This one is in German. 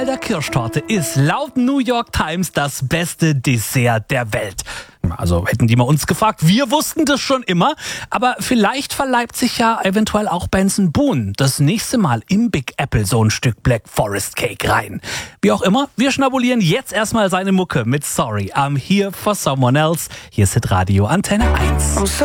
Der Kirschtorte ist laut New York Times das beste Dessert der Welt. Also hätten die mal uns gefragt, wir wussten das schon immer. Aber vielleicht verleibt sich ja eventuell auch Benson Boone das nächste Mal im Big Apple so ein Stück Black Forest Cake rein. Wie auch immer, wir schnabulieren jetzt erstmal seine Mucke mit Sorry, I'm Here for Someone Else. Hier ist Hitradio Antenne 1.